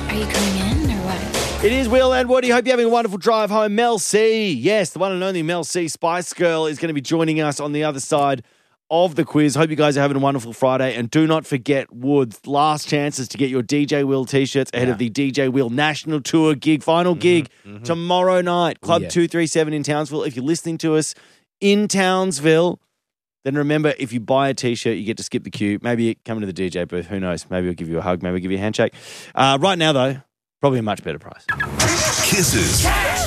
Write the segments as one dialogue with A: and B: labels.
A: Are you coming in or what?
B: It is Will and Woody. Hope you're having a wonderful drive home. Mel C. Yes, the one and only Mel C. Spice Girl is going to be joining us on the other side of the quiz. Hope you guys are having a wonderful Friday. And do not forget, Woods, last chances to get your DJ Will t-shirts ahead of the DJ Will National Tour gig. Final gig tomorrow night. Club 237 in Townsville. If you're listening to us in Townsville, then remember, if you buy a t-shirt, you get to skip the queue. Maybe come to the DJ booth. Who knows? Maybe I'll give you a hug. Maybe I'll give you a handshake. Right now, though, probably a much better price.
C: Kisses.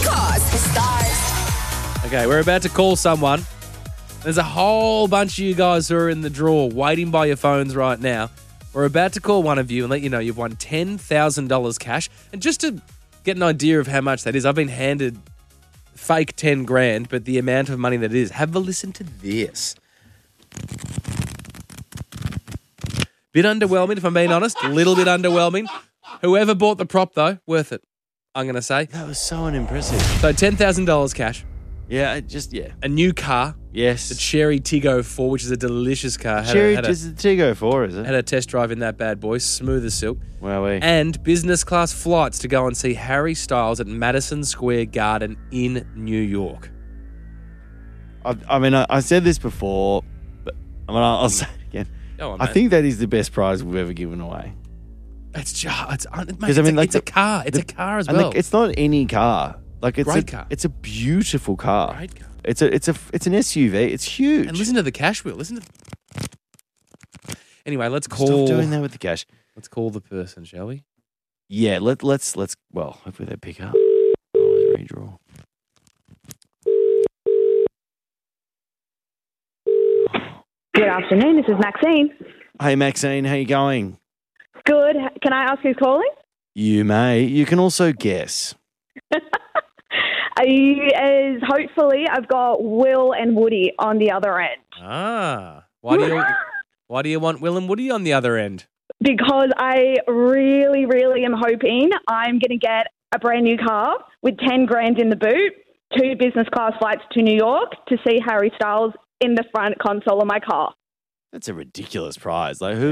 D: Okay, we're about to call someone. There's a whole bunch of you guys who are in the draw waiting by your phones right now. We're about to call one of you and let you know you've won $10,000 cash. And just to get an idea of how much that is, I've been handed fake 10 grand, but the amount of money that it is, have a listen to this. Bit underwhelming, if I'm being honest. A little bit underwhelming. Whoever bought the prop, though, worth it, I'm going to say.
B: That was so unimpressive.
D: So $10,000 cash.
B: Yeah,
D: A new car.
B: Yes.
D: The Cherry Tiggo 4, which is a delicious car.
B: Cherry, just the Tiggo 4, is it?
D: Had a test drive in that bad boy, smooth as silk.
B: Wowee.
D: And business class flights to go and see Harry Styles at Madison Square Garden in New York.
B: I said this before, but I'll say it again.
D: Go on,
B: I
D: mate.
B: think that is the best prize we've ever given away.
D: It's
B: It's
D: a car. It's a car as well.
B: It's not any car.
D: Great car.
B: It's a beautiful car.
D: Great car.
B: It's an SUV. It's huge.
D: And listen to the cash wheel. Anyway, let's call.
B: Stop doing that with the cash.
D: Let's call the person, shall we?
B: Yeah, let's. Well, hopefully they pick up. Always redraw.
E: Good afternoon. This is Maxine.
B: Hey Maxine, how you going?
E: Good. Can I ask who's calling?
B: You may. You can also guess.
E: Hopefully, I've got Will and Woody on the other end.
D: Why do you want Will and Woody on the other end?
E: Because I really, really am hoping I'm going to get a brand new car with 10 grand in the boot, 2 business class flights to New York to see Harry Styles in the front console of my car.
B: That's a ridiculous prize. Like, who